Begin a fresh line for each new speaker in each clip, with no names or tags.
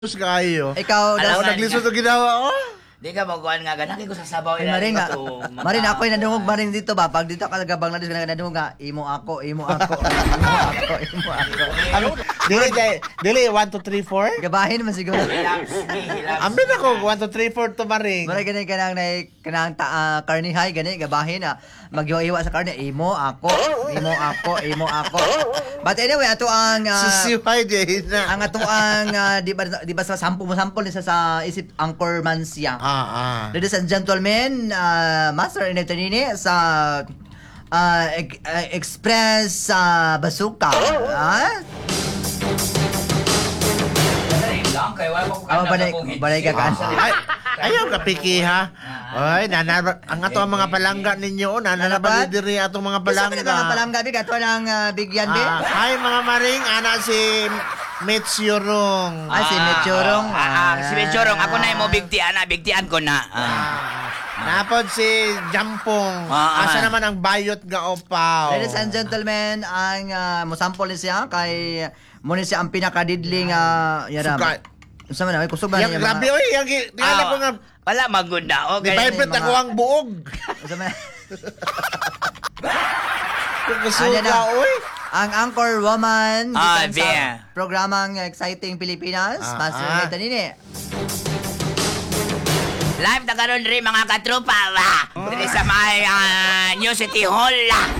kayo.
Ikaw,
Ako naglisod ang ginawa ko.
Di ka magkuhan nga, ganaki ko sa sabaw.
Maring nga. Maring ako yung nadungog maring dito ba? Pag dito ka nagabang na dito, nadungog nga, imo ako.
Dili, 1, 2, 3, 4?
Gabahin man siguro.
Amin ako, 1, 2, 3, 4 to maring.
Maring ganun kanang karnihay, ganun, gabahin na. Maghiwa-hiwa sa karne, imo ako. But anyway, ato ang...
Susiway din na.
Ang ato ang, di ba sa sampol nisa sa isip Anchorman siya. Ladies and gentlemen, Master Inetanini sa Express Bazooka. Balay ka kan.
Ayaw ka piki ha. Ay, ang ato ang mga palangga ninyo, nananabali diri atong mga palangga.
Gusto mga palangga, big ato ng bigyan be.
Hi mga maring, ana si Metsurong.
Si Metsurong.
Si Metsurong, ako na yung bigtian ko na.
Napod si Jampong. Asa naman ang bayot nga opaw.
Ladies and gentlemen, ang mosample ni siya kay muna siya ang pinakadidling yaram. Sa man ay kusog ba niya.
Grabe oy, yang tingala ko nga
wala magunda.
Di vibrate ako ang buog.
Sa man.
Kusuga oy.
Ang Anchor Woman
sa
programang Exciting Pilipinas, Master Inetanini.
Live na karon rin mga katropa diri sa may New City Hall.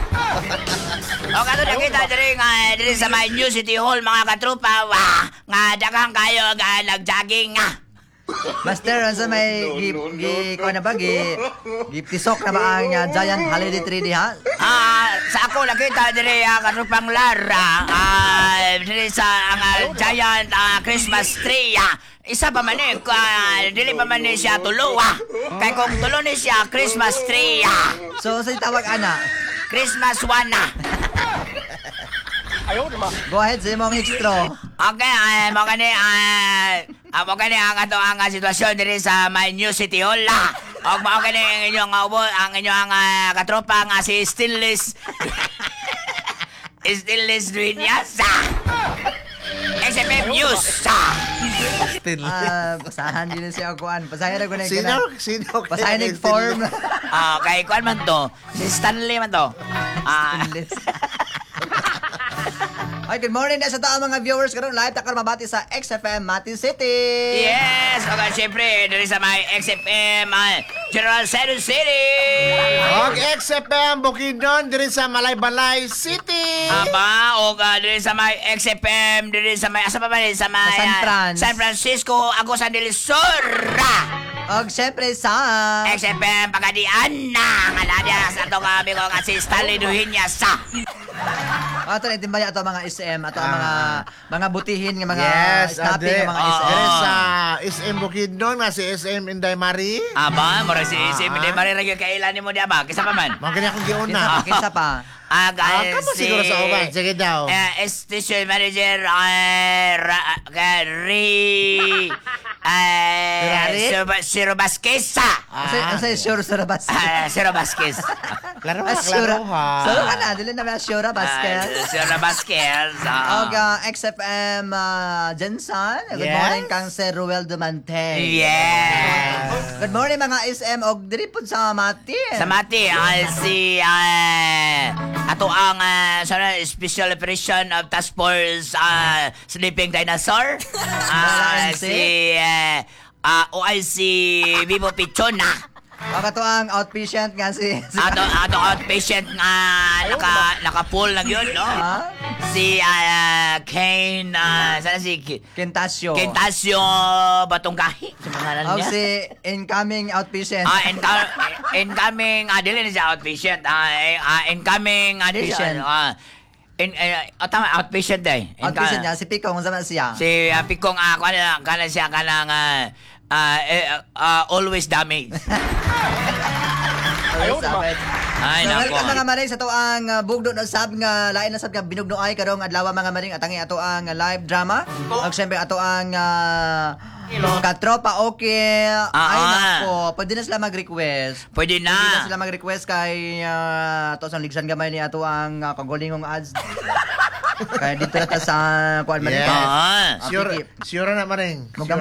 O kato na kita diri sa may New City Hall mga katropa nga daghang kayo nga nag-jogging
Master, sa may kuha na ba? Gipisok na ba ang Giant Holiday 3D ha?
Sa ako nakita diri katropang Lara diri sa Giant Christmas tree isa pa man dili pa man siya tulo kay kung tulo ni siya Christmas tree
So sa tawag ana
Christmas one
Go ahead sa imong extra.
Okay, mo kani ang ato ang sitwasyon diri sa my New City Hall og mao kani ang inyong katropa nga si Stainless Duinyas SFM News
Pasahan din siya kuan. Pasahan ko na
Sino?
Pasahan form.
Kay kuan man to. Si Stanley man to.
Stainless. Hi, good morning na sa taong mga viewers karon live takar mabati sa XFM Mati City.
Yes, okay, syempre diri sa may XFM General Santos City.
Og XFM Bukidnon diri sa Malaybalay City.
Og diri sa may XFM diri sa may asa pa ba sa may San Francisco, Agusan del Sur.
Og syempre sa
XFM Pagadian na ngaladia sa atong amigo nga si Stanley Duhinya sa
ato na timbaya ato mga SM ato ang mga butihin nga mga
snapping
nga mga SM.
Diri sa SM Bukidnon nga si SM Inday Mari.
Mura si SM Inday Mari ra gyud kailan nimo di ba? Kisa pa man?
Mo kanya akong giuna.
Kisa pa.
Kamo siguro sa uban. Sige daw.
Station manager Siro Vasquez.
Ano sure Siro Vasquez?
Siro Vasquez.
Klaro ha.
Siro ka na. Dili na ba Siro Vasquez?
Siro Vasquez.
Og XFM Jensen. Good morning kang Sir Ruel Dumante.
Yes.
Good morning mga SM. Og diri pud sa Mati.
Sa Mati, si ato ang Special Operation of Task Force Sleeping Dinosaur. Si OIC Vivo Pichona.
Ato ang outpatient nga si
ato outpatient nga naka-full na yun, no? Si Kane sana si
Kentasio
Batongkahi sa pangalan niya.
si incoming outpatient.
Incoming dili na siya outpatient. Incoming tama outpatient day.
Outpatient niya si Pikong sama siya.
Si Pikong kana siya kanang always damaged. Ay, nako.
Welcome mga maring sa to ang bugdo na sab nga lain na sab nga binugno ay karong adlaw mga maring atangi ato ang live drama. Ug syempre ato ang katropa okay. Ay nako, pwede na sila mag-request.
Pwede na
sila mag-request kay ato sa ligsan gamay ni ato ang kagulingong ads. Kaya dito na ta sa kuan man.
Yes.
Ah.
Sure na maring.